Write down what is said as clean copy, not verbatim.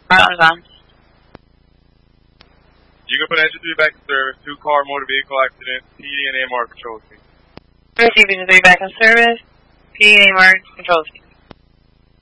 Islands on. You can put engine 3 back in service, 2-car motor vehicle accident, PD and AMR control team. Receive engine 3 back in service, PD and AMR control team.